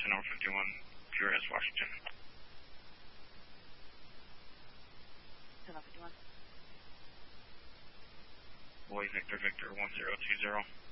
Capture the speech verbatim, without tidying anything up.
Sonoma fifty-one, Purez, Washington. Sonoma fifty-one. Boy Victor Victor one zero two zero.